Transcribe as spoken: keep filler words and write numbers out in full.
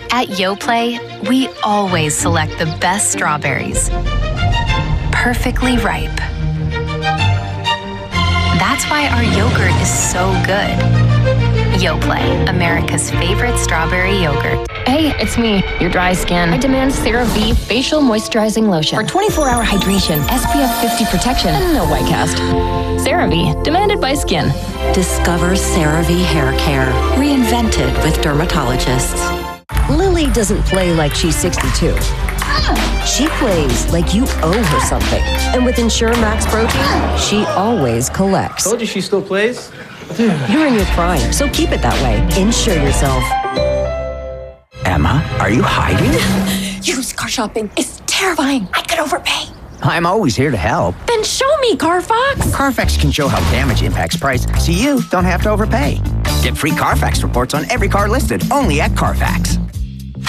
At Yoplait, we always select the best strawberries. Perfectly ripe. That's why our yogurt is so good. Yoplait, America's favorite strawberry yogurt. Hey, it's me, your dry skin. I demand CeraVe Facial Moisturizing Lotion for twenty-four hour hydration, S P F fifty protection, and no white cast. CeraVe, demanded by skin. Discover CeraVe Hair Care, reinvented with dermatologists. Lily doesn't play like she's sixty-two. She plays like you owe her something. And with Ensure Max Protein, she always collects. Told you she still plays. You're in your prime, so keep it that way. Insure yourself. Emma, are you hiding? Used car shopping is terrifying. I could overpay. I'm always here to help. Then show me, Carfax. Carfax can show how damage impacts price, so you don't have to overpay. Get free Carfax reports on every car listed, only at Carfax.